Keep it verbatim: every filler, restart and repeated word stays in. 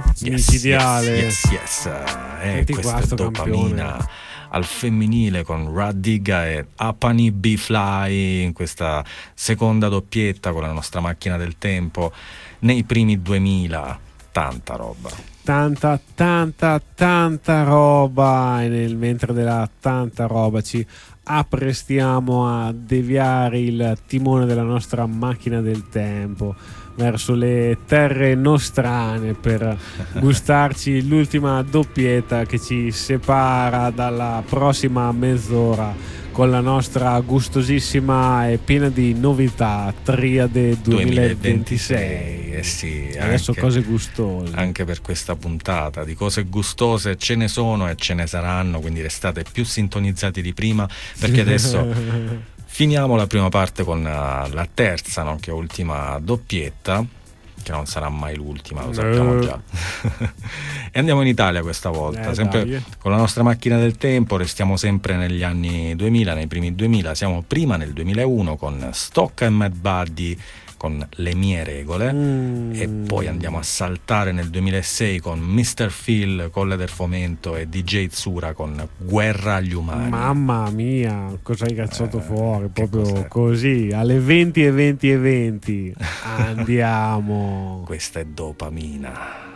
yes, micidiale. Yes, yes, yes. Eh, questa è Dopamina campione al femminile con Radiga e Apani B-Fly in questa seconda doppietta con la nostra macchina del tempo nei primi duemila. Tanta roba. Tanta, tanta, tanta roba. E nel mentre della tanta roba ci apprestiamo a deviare il timone della nostra macchina del tempo verso le terre nostrane per gustarci l'ultima doppietta che ci separa dalla prossima mezz'ora con la nostra gustosissima e piena di novità Triade duemilaventisei. Eh sì, adesso anche, cose gustose. Anche per questa puntata di cose gustose ce ne sono e ce ne saranno, quindi restate più sintonizzati di prima, perché adesso finiamo la prima parte con la terza, nonché ultima doppietta, che non sarà mai l'ultima, lo sappiamo già. E andiamo in Italia questa volta, eh, sempre dai. Con la nostra macchina del tempo, restiamo sempre negli anni duemila, nei primi duemila, siamo prima nel duemilauno con Stock and Mad Buddy con Le mie regole, mm. e poi andiamo a saltare nel duemilasei con mister Phil, Colle del Fomento e D J Tsura con Guerra agli umani. Mamma mia, cosa hai cazzato eh, fuori? Proprio cos'è? Così, alle venti e venti e venti. Andiamo. Questa è Dopamina.